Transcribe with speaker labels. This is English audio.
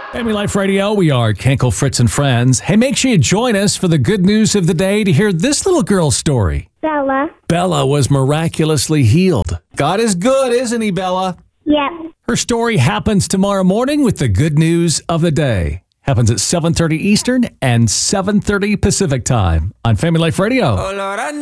Speaker 1: Family Life Radio, we are Kenkel, Fritz, and Friends. Hey, make sure you join us for the good news of the day to hear this little girl's story.
Speaker 2: Bella.
Speaker 1: Bella was miraculously healed. God is good, isn't he, Bella?
Speaker 2: Yep.
Speaker 1: Her story happens tomorrow morning with the good news of the day. Happens at 7:30 Eastern and 7:30 Pacific time on Family Life Radio.